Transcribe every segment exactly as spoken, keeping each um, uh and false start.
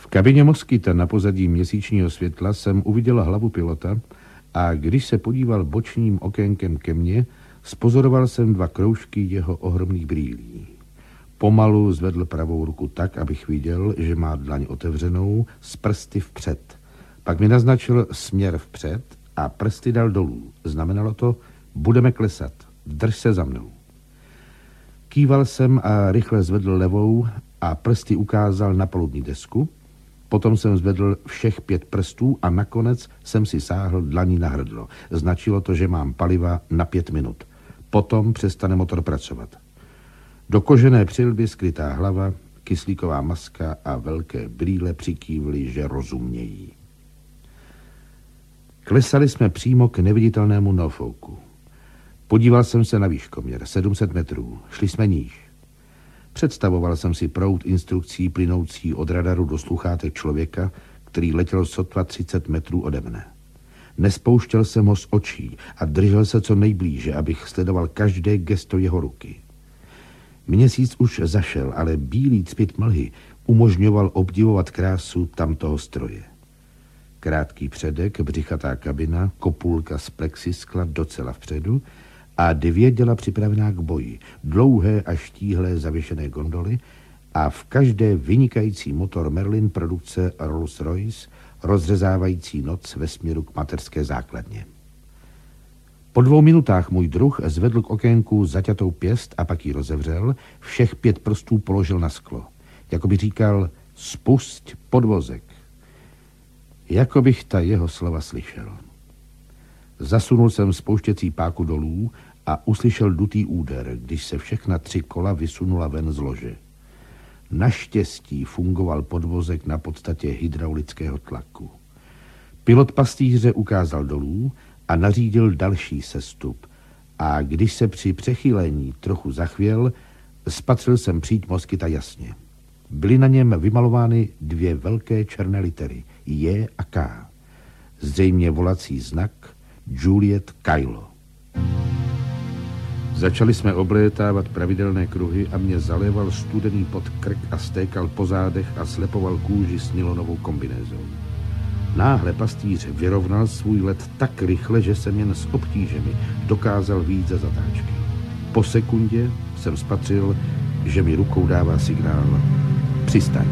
V kabině Moskyta na pozadí měsíčního světla jsem uviděl hlavu pilota a když se podíval bočním okénkem ke mně, spozoroval jsem dva kroužky jeho ohromných brýlí. Pomalu zvedl pravou ruku tak, abych viděl, že má dlaň otevřenou s prsty vpřed. Pak mi naznačil směr vpřed a prsty dal dolů. Znamenalo to, budeme klesat, drž se za mnou. Kýval jsem a rychle zvedl levou a prsty ukázal na palubní desku. Potom jsem zvedl všech pět prstů a nakonec jsem si sáhl dlaní na hrdlo. Značilo to, že mám paliva na pět minut. Potom přestane motor pracovat. Do kožené přilby skrytá hlava, kyslíková maska a velké brýle přikývly, že rozumějí. Klesali jsme přímo k neviditelnému Norfolku. Podíval jsem se na výškoměr, sedm set metrů. Šli jsme níž. Představoval jsem si proud instrukcí plynoucí od radaru do sluchátek člověka, který letěl sotva třicet metrů ode mne. Nespouštěl jsem ho z očí a držel se co nejblíže, abych sledoval každé gesto jeho ruky. Měsíc už zašel, ale bílý cpit mlhy umožňoval obdivovat krásu tamtoho stroje. Krátký předek, břichatá kabina, kopulka z plexiskla docela vpředu a dvě děla připravená k boji, dlouhé a štíhlé zavěšené gondoly a v každé vynikající motor Merlin produkce Rolls-Royce, rozřezávající noc ve směru k mateřské základně. Po dvou minutách můj druh zvedl k okénku zaťatou pěst a pak ji rozevřel, všech pět prstů položil na sklo. Jako by říkal, spusť podvozek. Jako bych ta jeho slova slyšel. Zasunul jsem spouštěcí páku dolů a uslyšel dutý úder, když se všechna tři kola vysunula ven z lože. Naštěstí fungoval podvozek na podstatě hydraulického tlaku. Pilot pastýře ukázal dolů a nařídil další sestup. A když se při přechýlení trochu zachvěl, spatřil jsem příď Moskyta jasně. Byly na něm vymalovány dvě velké černé litery, J a K. Zřejmě volací znak Juliet Kylo. Začali jsme oblétávat pravidelné kruhy a mě zaléval studený pod krk a stékal po zádech a slepoval kůži s nylonovou kombinézou. Náhle pastýř vyrovnal svůj let tak rychle, že jsem jen s obtížemi dokázal vyjít ze zatáčky. Po sekundě jsem spatřil, že mi rukou dává signál přistaň.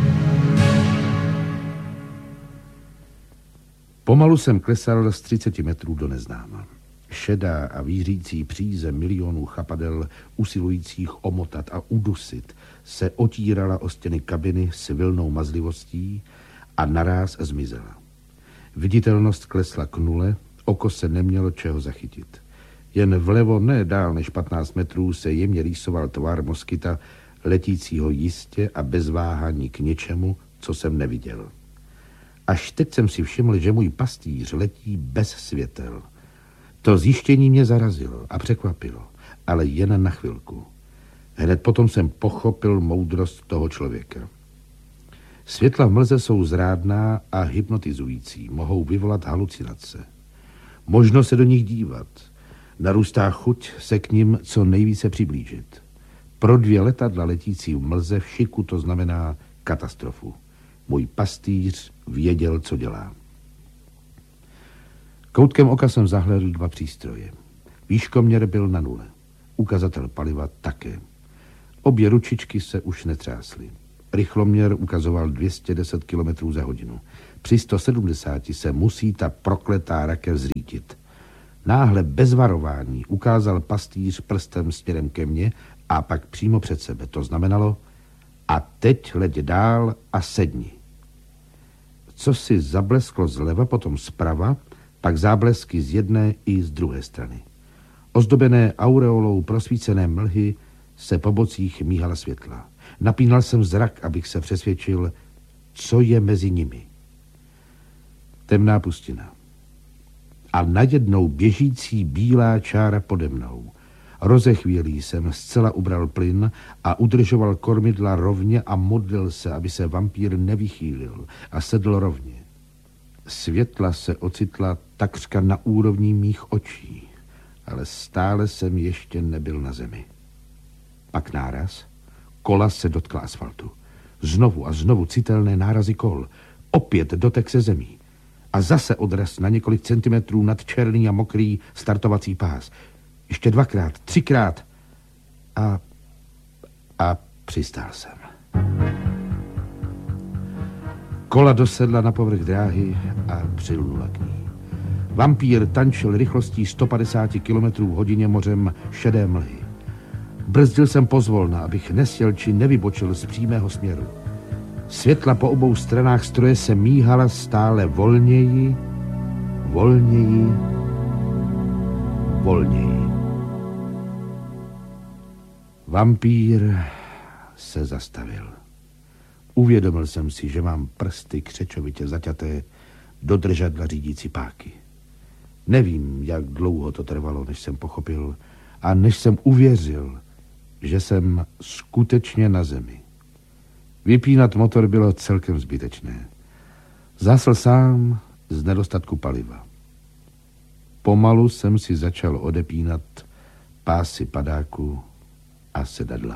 Pomalu jsem klesal z třiceti metrů do neznáma. Šedá a vířící příze milionů chapadel usilujících omotat a udusit se otírala o stěny kabiny s vilnou mazlivostí a naráz zmizela. Viditelnost klesla k nule, oko se nemělo čeho zachytit. Jen vlevo, ne dál než patnáct metrů, se jemně rýsoval tvar Moskyta, letícího jistě a bez váhání k něčemu, co jsem neviděl. Až teď jsem si všiml, že můj pastýř letí bez světel. To zjištění mě zarazilo a překvapilo, ale jen na chvilku. Hned potom jsem pochopil moudrost toho člověka. Světla v mlze jsou zrádná a hypnotizující, mohou vyvolat halucinace. Možno se do nich dívat. Narůstá chuť se k nim co nejvíce přiblížit. Pro dvě letadla letící v mlze v šiku to znamená katastrofu. Můj pastýř věděl, co dělá. Koutkem oka jsem zahlédl dva přístroje. Výškoměr byl na nule. Ukazatel paliva také. Obě ručičky se už netřásly. Rychloměr ukazoval dvě stě deset kilometrů za hodinu. Při sto sedmdesáti se musí ta prokletá rakev zřítit. Náhle bez varování ukázal pastýř prstem směrem ke mně a pak přímo před sebe. To znamenalo, a teď leď dál a sedni. Co si zablesklo zleva, potom zprava, pak záblesky z jedné i z druhé strany. Ozdobené aureolou prosvícené mlhy se po bocích míhala světla. Napínal jsem zrak, abych se přesvědčil, co je mezi nimi. Temná pustina. A najednou běžící bílá čára pode mnou. Rozechvělý jsem zcela ubral plyn a udržoval kormidla rovně a modlil se, aby se vampír nevychýlil a sedl rovně. Světla se ocitla takřka na úrovni mých očí, ale stále jsem ještě nebyl na zemi. Pak náraz, kola se dotkla asfaltu. Znovu a znovu citelné nárazy kol. Opět dotek se zemí. A zase odraz na několik centimetrů nad černý a mokrý startovací pás. Ještě dvakrát, třikrát. A... a přistál jsem. Kola dosedla na povrch dráhy a přilnula k ní. Vampír tančil rychlostí sto padesát kilometrů v hodině mořem šedé mlhy. Brzdil jsem pozvolna, abych nesjel či nevybočil z přímého směru. Světla po obou stranách stroje se míhala stále volněji, volněji, volněji. Vampír se zastavil. Uvědomil jsem si, že mám prsty křečovitě zaťaté do držadla řídící páky. Nevím, jak dlouho to trvalo, než jsem pochopil a než jsem uvěřil, že jsem skutečně na zemi. Vypínat motor bylo celkem zbytečné. Zásl sám z nedostatku paliva. Pomalu jsem si začal odepínat pásy padáku a sedadla.